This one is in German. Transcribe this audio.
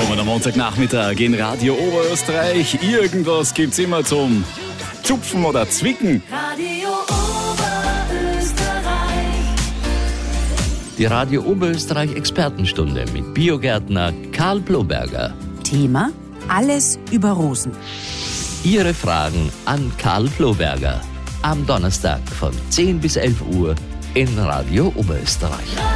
Willkommen am Montagnachmittag in Radio Oberösterreich. Irgendwas gibt's immer zum Zupfen oder Zwicken. Radio Oberösterreich. Die Radio Oberösterreich Expertenstunde mit Biogärtner Karl Bloberger. Thema: Alles über Rosen. Ihre Fragen an Karl Bloberger. Am Donnerstag von 10 bis 11 Uhr in Radio Oberösterreich.